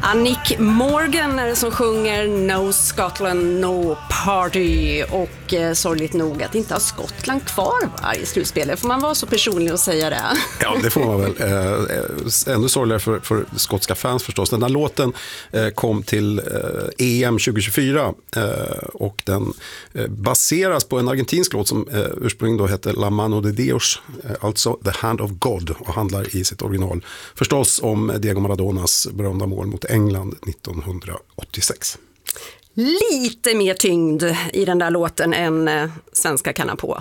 Nick Morgan är det som sjunger No Scotland, No Party. Och sorgligt nog att inte ha Skottland kvar i slutspelet. Får man vara så personlig och säga det? Ja, det får man väl. Ännu sorgligare för skotska fans förstås. Den här låten kom till EM 2024 och den baseras på en argentinsk låt som ursprungligen då hette La Mano de Dios, alltså The Hand of God, och handlar i sitt original förstås om Diego Maradonas berömda mål mot England 1986. Lite mer tyngd i den där låten än svenska kan ha på.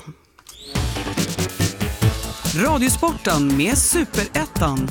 Radiosporten med Superettan.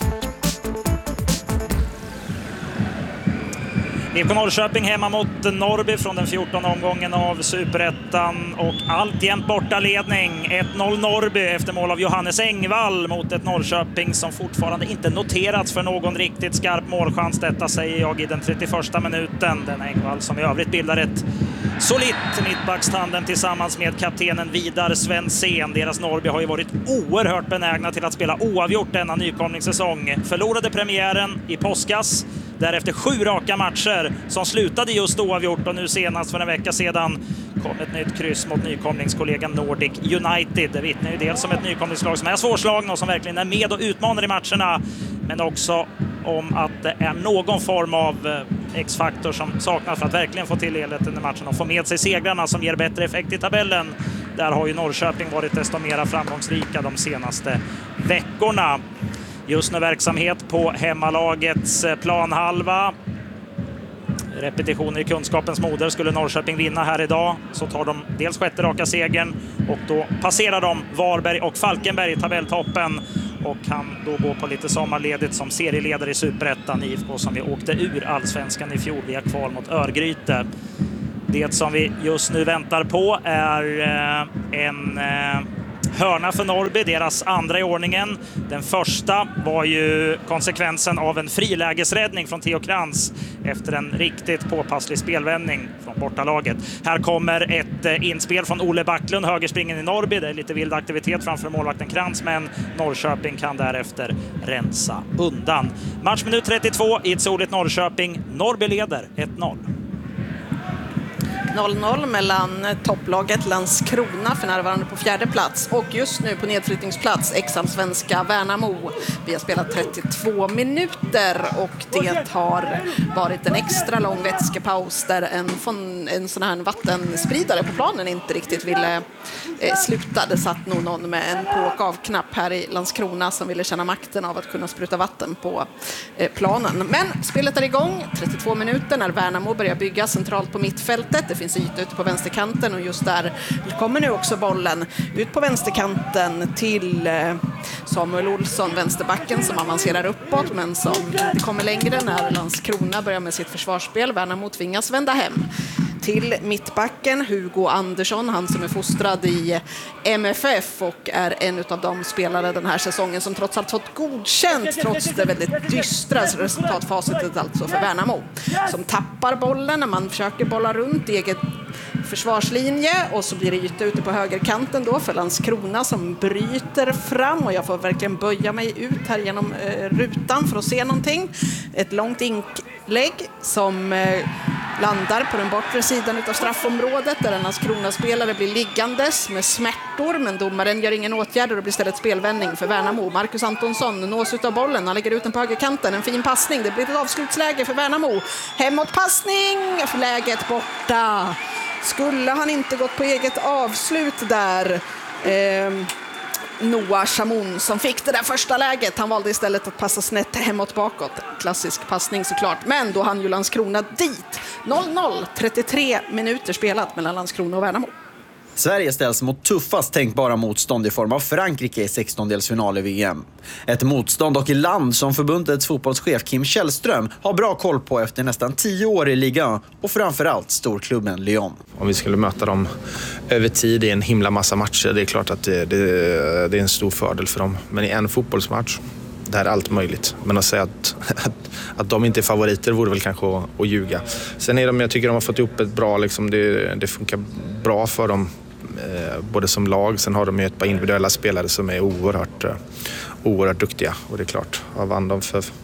IFK Norrköping hemma mot Norrby från den 14:e omgången av Superettan och alltjämt bortaledning. 1-0 Norrby efter mål av Johannes Engvall mot ett Norrköping som fortfarande inte noterats för någon riktigt skarp målchans. Detta säger jag i den 31:a minuten. Den Engvall som i övrigt bildar ett solitt mittbackstandem tillsammans med kaptenen Vidar Svensén. Deras Norrby har ju varit oerhört benägna till att spela oavgjort denna nykomlingssäsong. Förlorade premiären i påskas. Därefter 7 raka matcher som slutade just oavgjort och nu senast för en vecka sedan kom ett nytt kryss mot nykomlingskollegan Nordic United. Det vittnar ju dels om ett nykomlingslag som är svårslagna och som verkligen är med och utmanar i matcherna, men också om att det är någon form av X-faktor som saknas för att verkligen få till helheten i matchen och få med sig segrarna som ger bättre effekt i tabellen. Där har ju Norrköping varit desto mer framgångsrika de senaste veckorna. Just nu verksamhet på hemmalagets planhalva. Repetitioner i kunskapens moder. Skulle Norrköping vinna här idag så tar de dels 6:e raka segern och då passerar de Varberg och Falkenberg i tabelltoppen och kan då gå på lite sommarledigt som serieledare i Superettan. IFK som vi åkte ur allsvenskan i fjol via kval mot Örgryte. Det som vi just nu väntar på är en hörna för Norrby, deras andra i ordningen. Den första var ju konsekvensen av en frilägesräddning från Theo Krantz efter en riktigt påpasslig spelvändning från bortalaget. Här kommer ett inspel från Ole Backlund, högerspringen i Norrby. Det är lite vild aktivitet framför målvakten Krantz, men Norrköping kan därefter rensa undan. Matchminut 32 i ett soligt Norrköping. Norrby leder 1-0. 0-0 mellan topplaget Landskrona för närvarande på 4:e plats och just nu på nedflyttningsplats ex-allsvenska Värnamo. Vi har spelat 32 minuter och det har varit en extra lång vätskepaus där en sån här vattenspridare på planen inte riktigt ville sluta. Det satt nog någon med en på-och-av-knapp här i Landskrona som ville känna makten av att kunna spruta vatten på planen. Men spelet är igång, 32 minuter när Värnamo börjar bygga centralt på mittfältet. Det finns yta ute på vänsterkanten och just där kommer nu också bollen ut på vänsterkanten till Samuel Olsson, vänsterbacken som avancerar uppåt men som inte kommer längre när Landskrona börjar med sitt försvarsspel. Värnamo tvingas vända hem. Till mittbacken Hugo Andersson, han som är fostrad i MFF och är en av de spelare den här säsongen som trots allt fått godkänt trots det väldigt dystra resultatfacitet alltså för Värnamo. Som tappar bollen när man försöker bolla runt eget försvarslinje och så blir det yta ute på högerkanten då för Landskrona som bryter fram och jag får verkligen böja mig ut här genom rutan för att se någonting. Ett långt inlägg som landar på den bortre sidan av straffområdet där en Landskrona-spelare blir liggandes med smärtor men domaren gör ingen åtgärd och det blir istället spelvändning för Värnamo. Marcus Antonsson nås ut av bollen, han lägger ut den på högerkanten, en fin passning, det blir ett avslutsläge för Värnamo. Hemåtpassning, för läget borta. Skulle han inte gått på eget avslut där? Noah Chamoun som fick det där första läget. Han valde istället att passa snett hemåt bakåt. Klassisk passning såklart. Men då hann ju Landskrona dit. 0-0, 33 minuter spelat mellan Landskrona och Värnamo. Sverige ställs mot tuffast tänkbara motstånd i form av Frankrike i 16-delsfinal i VM. Ett motstånd och i land som förbundets fotbollschef Kim Källström har bra koll på efter nästan 10 år i ligan och framförallt storklubben Lyon. Om vi skulle möta dem över tid i en himla massa matcher, det är klart att det är en stor fördel för dem. Men i en fotbollsmatch, det är allt möjligt. Men att säga att de inte är favoriter vore väl kanske att ljuga. Sen är jag tycker de har fått ihop ett bra, liksom, det funkar bra för dem. Både som lag, sen har de ju ett par individuella spelare som är oerhört duktiga. Och det är klart, vad vann de för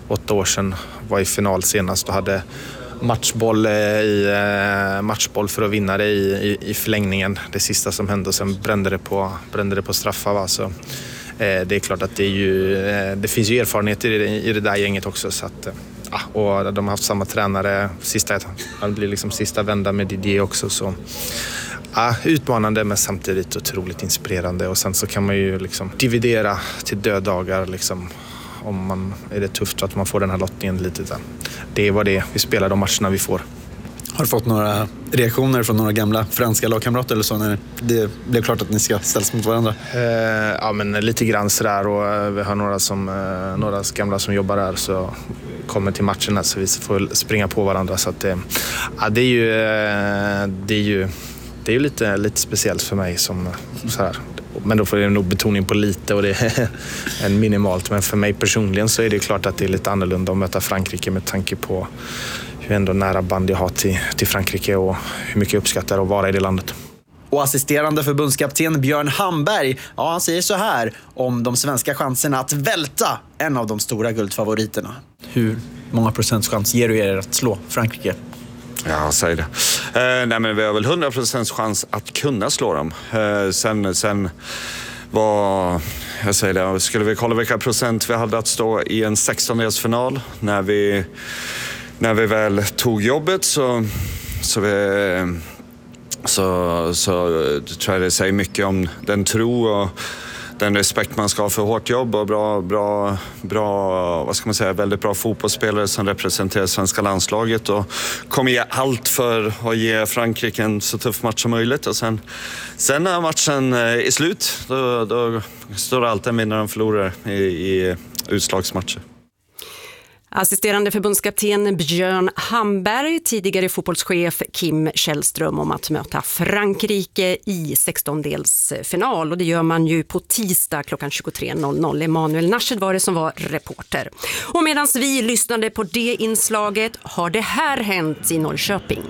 8 år sedan, var i final senast och hade matchboll för att vinna det i förlängningen. Det sista som hände, och sen brände det på straffar. Va? Så, det är klart att det finns ju erfarenhet i det där gänget också. Så att, och de har haft samma tränare det blir liksom sista vända med Didier också. Så, utmanande men samtidigt otroligt inspirerande. Och sen så kan man ju liksom dividera till döddagar liksom. Om är det tufft att man får den här lottningen lite där. Det var det vi spelar de matcherna vi får. Har du fått några reaktioner från några gamla franska lagkamrater eller så när det blev klart att ni ska ställas mot varandra? Ja, men lite grann sådär, och vi har några gamla som jobbar där så kommer till matcherna så vi får springa på varandra. Så att, det är ju lite speciellt för mig som så här. Men då får det nog betoning på lite, och det är en minimalt. Men för mig personligen så är det klart att det är lite annorlunda att möta Frankrike med tanke på hur ändå nära band jag har till Frankrike och hur mycket jag uppskattar att vara i det landet. Och assisterande förbundskapten Björn Hamberg, han säger så här om de svenska chanserna att välta en av de stora guldfavoriterna. Hur många procents chans ger du er att slå Frankrike? Ja, säg det. Nej, men vi har väl 100% chans att kunna slå dem. Sen vad jag säger det, skulle vi kolla vilka procent vi hade att stå i en 16-delsfinal när vi väl tog jobbet så tror jag det säger mycket om den tro och den respekt man ska ha för hårt jobb och bra, vad ska man säga, väldigt bra fotbollsspelare som representerar svenska landslaget och kommer ge allt för att ge Frankrike en så tuff match som möjligt. Och sen när matchen är slut, då står det alltid en vinnare och förlorare i utslagsmatcher. Assisterande förbundskapten Björn Hamberg, tidigare fotbollschef Kim Källström om att möta Frankrike i 16-delsfinal. Och det gör man ju på tisdag klockan 23.00. Emanuel Nashed var det som var reporter. Och medan vi lyssnade på det inslaget har det här hänt i Norrköping.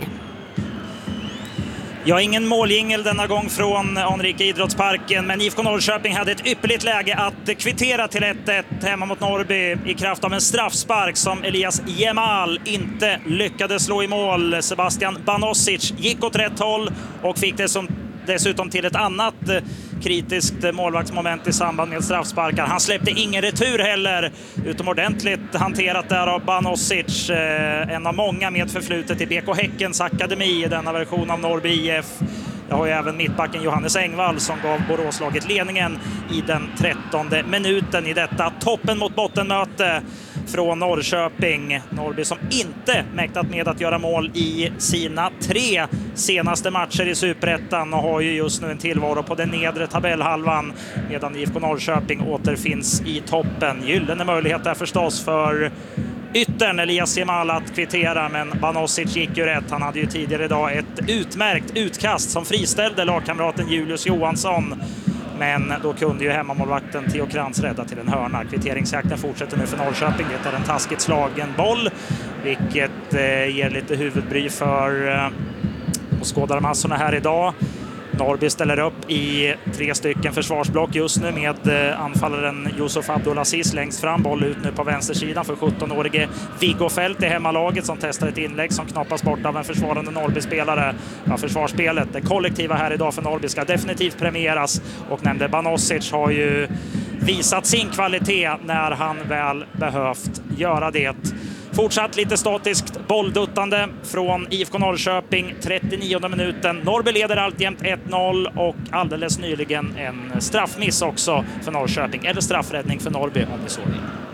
Ja, ingen måljingel denna gång från Anrika idrottsparken, men IFK Norrköping hade ett ypperligt läge att kvittera till 1-1 hemma mot Norrby i kraft av en straffspark som Elias Jemal inte lyckades slå i mål. Sebastian Banosic gick åt rätt håll och fick det som dessutom till ett annat kritiskt målvaktsmoment i samband med straffsparkar. Han släppte ingen retur heller. Utomordentligt hanterat där av Banosic, en av många med förflutet i BK Häckens akademi i denna version av Norrby IF. Det har ju även mittbacken Johannes Engvall som gav Boråslaget ledningen i den 13:e minuten i detta toppen mot bottenmöte från Norrköping. Norrby som inte mäktat med att göra mål i sina 3 senaste matcher i Superettan och har ju just nu en tillvaro på den nedre tabellhalvan medan IFK Norrköping återfinns i toppen. Gyllene möjlighet där förstås för yttern Elias Jemal att kvittera, men Banosic gick ju rätt. Han hade ju tidigare idag ett utmärkt utkast som friställde lagkamraten Julius Johansson. Men då kunde ju hemmamålvakten Theo Krantz rädda till en hörna. Kvitteringsjakten fortsätter nu för Norrköping. Det är en taskigt slagen boll, vilket ger lite huvudbry för åskådarmassorna här idag. Norrby ställer upp i 3 stycken försvarsblock just nu med anfallaren Yusuf Abdulaziz längst fram. Boll ut nu på vänstersidan för 17-årige Viggo Fält i hemmalaget som testar ett inlägg som knappas bort av en försvarande Norrby-spelare. Ja, försvarsspelet, det kollektiva här idag för Norrby ska definitivt premieras, och nämnde Banosic har ju visat sin kvalitet när han väl behövt göra det. Fortsatt lite statiskt bollduttande från IFK Norrköping, 39:e minuten. Norrby leder alltjämt 1-0 och alldeles nyligen en straffmiss också för Norrköping. Eller straffräddning för Norrby om det så vill.